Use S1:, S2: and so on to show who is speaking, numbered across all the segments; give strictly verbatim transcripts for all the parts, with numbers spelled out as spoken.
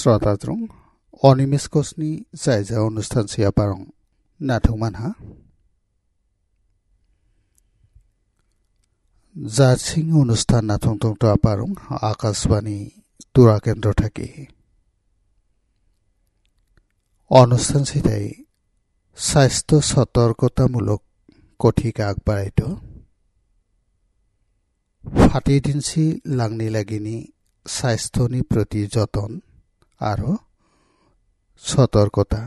S1: শ্রোতাদ্রং অনিমেষ কোচনি जायजा অনুষ্ঠান सियापारं नाथुमानहा जारसिं অনুষ্ঠান नाथुंतुं आपारं आकाशबाणी तुरा केंद्र थाकी অনুষ্ঠান सिथाय স্বাস্থ্য সতর্কতামূলক কঠিকা আগবাড়াইত ফাটি দিনছি লাংনি লাগিনি স্বাস্থ্যনি প্রতি যতন আর সতর্কতা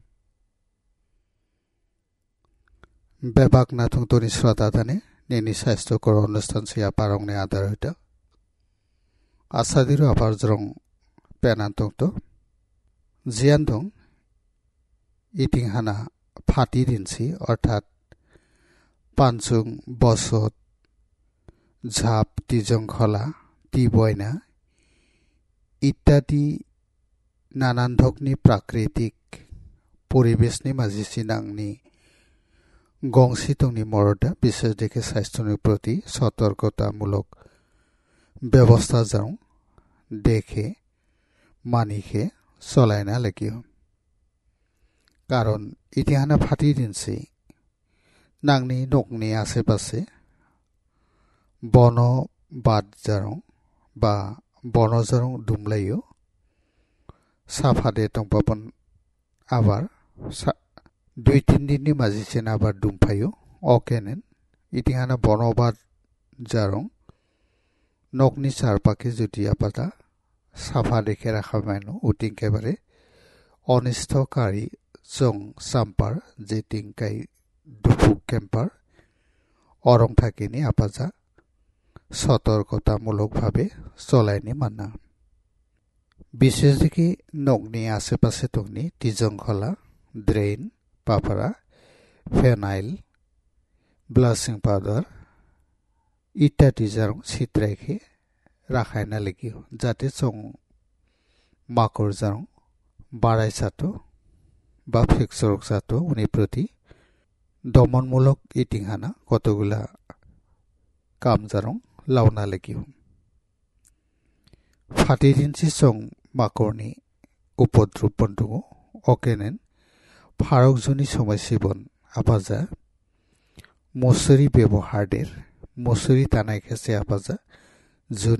S1: বেবাক নাথুংতনি শ্রোতাদানে নেনি স্বাস্থ্যকর অনুষ্ঠান সিয়া পারংনে আদার হইতা আসাদিরো আপারজরং পেনান্তংত জিয়ান দং ইটিংহানা ফাটি দিনছি অর্থাৎ পাঁচুং বসত ঝাপ তিজং খলা তি বয়না ইত্যাদি নানান ধকনি প্রাকৃতিক পরিবেশনি মাঝি সিনাংনি গংসি তংনি মরদা বিশেষ দেখে স্বাস্থ্যের প্রতি সতর্কতামূলক ব্যবস্থা যাও দেখে মানিখে চলাইনা লাগিও কারণ ইতিহানা ফাটি দিনছি নাংনি নকনি আশেপাশে বন বাদ জারং বা বনজারং দুমলাইও সাফাদে টংপাপন আবার দুই তিন দিননি মাঝিছেন আবার দুমফাইও অকেনেন ইতিহানা বনবাদ জারং নকনি চারপাকে যদি আপাতা সাফা দেখে রাখা মানো উটিংকেবারে অনিষ্টকারী জং সাম্পার যে টিংকাই দুফুক ক্যাম্পার অরং থাকিনি আপাজা সতর্কতামূলকভাবে চলাইনি মানা বিশেষ দিকে নগনি আশেপাশে তংনি তিজংখলা ড্রেন পাপারা ফেনাইল ব্লাচিং পাউডার ইত্যাদি জারং ছিট্রাইখে রাখায়না লেগিও যাতে চং মাকড় জারং বাড়াই চাতো বা ফ্লেক্সরক চাতো উনি প্রতি দমনমূলক ইটিংহানা কতগুলা কাম জারং লাউনা লেগিও ফাটি দিনছি চং মাকড়নি উপদ্রব বন্ধুও অকেনেন ফারকজনী সময় সিবন আপাজা মশুরি ব্যবহারের মশুরি টানাই খেছে আপাজা